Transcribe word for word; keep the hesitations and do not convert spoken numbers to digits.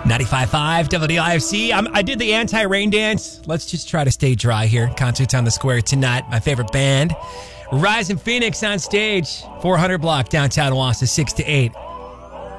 ninety-five point five W D I F C. I'm, I did the anti-rain dance. Let's just try to stay dry here. Concerts on the Square tonight. My favorite band, Rise in Phoenix on stage. four hundred block downtown Owasso, six to eight.